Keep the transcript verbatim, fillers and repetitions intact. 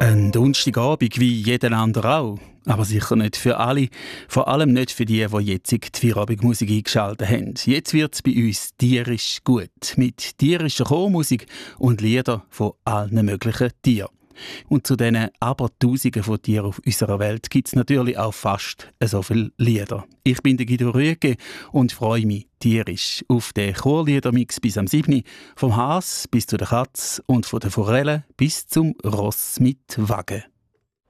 Ein Donnerstagabend wie jeden anderen auch. Aber sicher nicht für alle. Vor allem nicht für die, die jetzt die Feierabendmusik eingeschaltet haben. Jetzt wird es bei uns tierisch gut. Mit tierischer Chormusik und Liedern von allen möglichen Tieren. Und zu diesen Abertausenden von Tieren auf unserer Welt gibt es natürlich auch fast so viele Lieder. Ich bin der Guido Rüegge und freue mich tierisch auf den Chorliedermix bis am siebten Vom Has bis zu der Katz und von der Forelle bis zum Ross mit Wagen.